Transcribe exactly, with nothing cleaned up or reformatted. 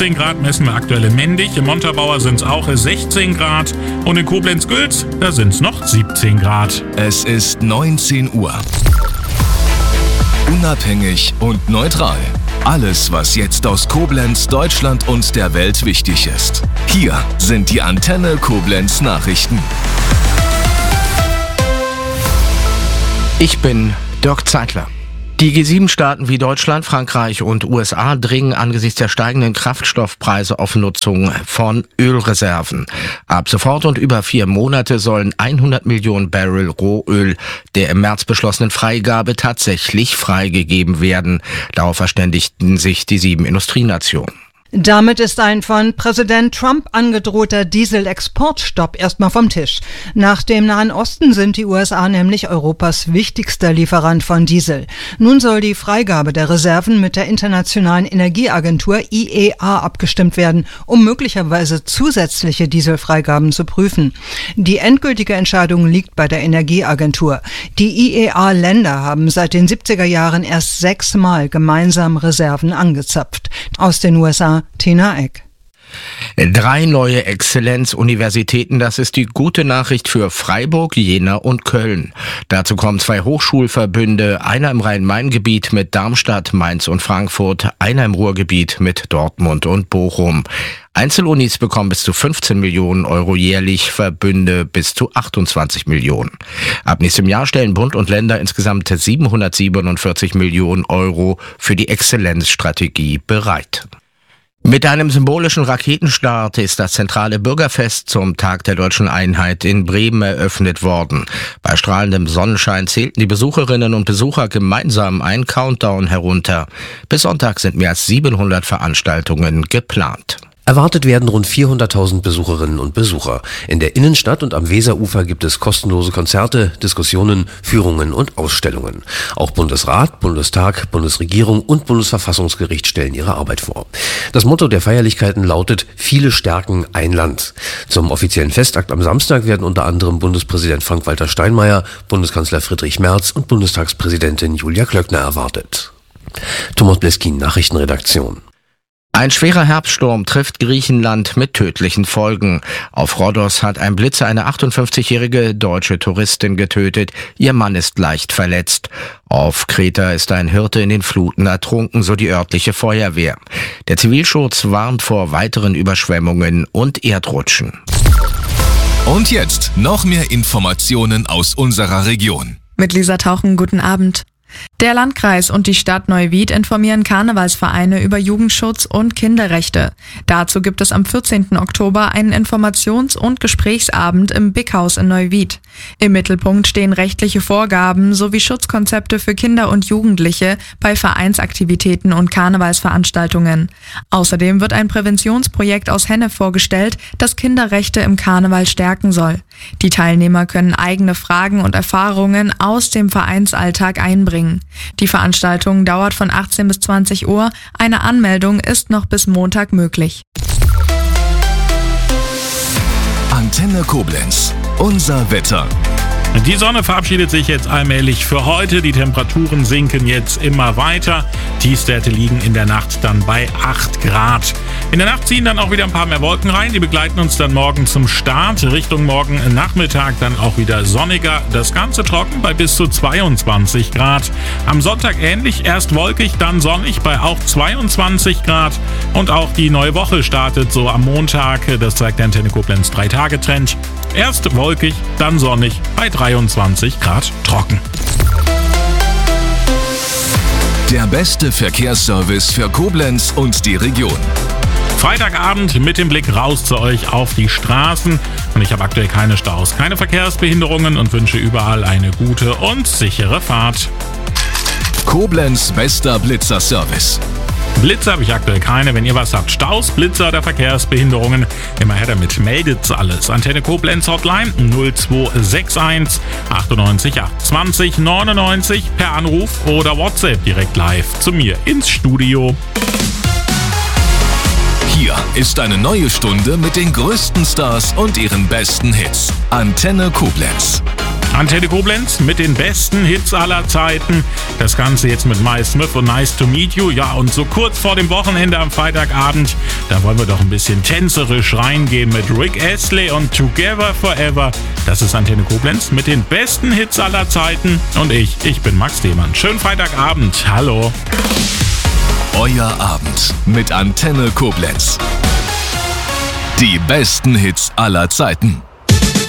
fünfzehn Grad messen wir aktuell in Mendig. Im Montabaur sind es auch sechzehn Grad. Und in Koblenz-Gülz, da sind es noch siebzehn Grad. Es ist neunzehn Uhr. Unabhängig und neutral. Alles, was jetzt aus Koblenz, Deutschland und der Welt wichtig ist. Hier sind die Antenne Koblenz Nachrichten. Ich bin Dirk Zeitler. Die G sieben Staaten wie Deutschland, Frankreich und U S A dringen angesichts der steigenden Kraftstoffpreise auf Nutzung von Ölreserven. Ab sofort und über vier Monate sollen hundert Millionen Barrel Rohöl der im März beschlossenen Freigabe tatsächlich freigegeben werden. Darauf verständigten sich die sieben Industrienationen. Damit ist ein von Präsident Trump angedrohter Dieselexportstopp erstmal vom Tisch. Nach dem Nahen Osten sind die U S A nämlich Europas wichtigster Lieferant von Diesel. Nun soll die Freigabe der Reserven mit der Internationalen Energieagentur I E A abgestimmt werden, um möglicherweise zusätzliche Dieselfreigaben zu prüfen. Die endgültige Entscheidung liegt bei der Energieagentur. Die I E A-Länder haben seit den siebziger Jahren erst sechsmal gemeinsam Reserven angezapft. Aus den U S A Tina Eck. Drei neue Exzellenzuniversitäten, das ist die gute Nachricht für Freiburg, Jena und Köln. Dazu kommen zwei Hochschulverbünde, einer im Rhein-Main-Gebiet mit Darmstadt, Mainz und Frankfurt, einer im Ruhrgebiet mit Dortmund und Bochum. Einzelunis bekommen bis zu fünfzehn Millionen Euro jährlich, Verbünde bis zu achtundzwanzig Millionen. Ab nächstem Jahr stellen Bund und Länder insgesamt siebenhundertsiebenundvierzig Millionen Euro für die Exzellenzstrategie bereit. Mit einem symbolischen Raketenstart ist das zentrale Bürgerfest zum Tag der Deutschen Einheit in Bremen eröffnet worden. Bei strahlendem Sonnenschein zählten die Besucherinnen und Besucher gemeinsam einen Countdown herunter. Bis Sonntag sind mehr als siebenhundert Veranstaltungen geplant. Erwartet werden rund vierhunderttausend Besucherinnen und Besucher. In der Innenstadt und am Weserufer gibt es kostenlose Konzerte, Diskussionen, Führungen und Ausstellungen. Auch Bundesrat, Bundestag, Bundesregierung und Bundesverfassungsgericht stellen ihre Arbeit vor. Das Motto der Feierlichkeiten lautet: Viele stärken ein Land. Zum offiziellen Festakt am Samstag werden unter anderem Bundespräsident Frank-Walter Steinmeier, Bundeskanzler Friedrich Merz und Bundestagspräsidentin Julia Klöckner erwartet. Thomas Bleskin, Nachrichtenredaktion. Ein schwerer Herbststurm trifft Griechenland mit tödlichen Folgen. Auf Rhodos hat ein Blitzer eine achtundfünfzigjährige deutsche Touristin getötet. Ihr Mann ist leicht verletzt. Auf Kreta ist ein Hirte in den Fluten ertrunken, so die örtliche Feuerwehr. Der Zivilschutz warnt vor weiteren Überschwemmungen und Erdrutschen. Und jetzt noch mehr Informationen aus unserer Region. Mit Lisa Tauchen, guten Abend. Der Landkreis und die Stadt Neuwied informieren Karnevalsvereine über Jugendschutz und Kinderrechte. Dazu gibt es am vierzehnten Oktober einen Informations- und Gesprächsabend im Bighaus in Neuwied. Im Mittelpunkt stehen rechtliche Vorgaben sowie Schutzkonzepte für Kinder und Jugendliche bei Vereinsaktivitäten und Karnevalsveranstaltungen. Außerdem wird ein Präventionsprojekt aus Hennef vorgestellt, das Kinderrechte im Karneval stärken soll. Die Teilnehmer können eigene Fragen und Erfahrungen aus dem Vereinsalltag einbringen. Die Veranstaltung dauert von achtzehn bis zwanzig Uhr. Eine Anmeldung ist noch bis Montag möglich. Antenne Koblenz. Unser Wetter. Die Sonne verabschiedet sich jetzt allmählich für heute. Die Temperaturen sinken jetzt immer weiter. Tiefstwerte liegen in der Nacht dann bei acht Grad. In der Nacht ziehen dann auch wieder ein paar mehr Wolken rein. Die begleiten uns dann morgen zum Start. Richtung morgen Nachmittag dann auch wieder sonniger. Das Ganze trocken bei bis zu zweiundzwanzig Grad. Am Sonntag ähnlich. Erst wolkig, dann sonnig bei auch zweiundzwanzig Grad. Und auch die neue Woche startet so am Montag. Das zeigt der Antenne Koblenz drei Tage Trend. Erst wolkig, dann sonnig bei dreiundzwanzig Grad trocken. Der beste Verkehrsservice für Koblenz und die Region. Freitagabend mit dem Blick raus zu euch auf die Straßen. Und ich habe aktuell keine Staus, keine Verkehrsbehinderungen und wünsche überall eine gute und sichere Fahrt. Koblenz bester Blitzerservice. Blitzer habe ich aktuell keine. Wenn ihr was habt, Staus, Blitzer oder Verkehrsbehinderungen, immer her damit. Meldet's alles. Antenne Koblenz Hotline null zwei sechs eins achtundneunzig achtundzwanzig neunundneunzig per Anruf oder WhatsApp direkt live zu mir ins Studio. Hier ist eine neue Stunde mit den größten Stars und ihren besten Hits. Antenne Koblenz. Antenne Koblenz mit den besten Hits aller Zeiten. Das Ganze jetzt mit Mike Smith und Nice to Meet You. Ja, und so kurz vor dem Wochenende am Freitagabend, da wollen wir doch ein bisschen tänzerisch reingehen mit Rick Astley und Together Forever. Das ist Antenne Koblenz mit den besten Hits aller Zeiten. Und ich, ich bin Max Demann. Schönen Freitagabend. Hallo. Euer Abend mit Antenne Koblenz. Die besten Hits aller Zeiten.